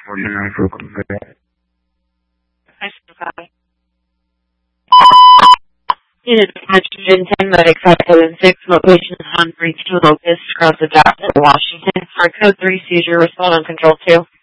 49 for Quebec. I still copy. Unit Nitrogen 10 Medic 576, location on Breach to Locust, across the Washington, for code 3 seizure, respond on control 2.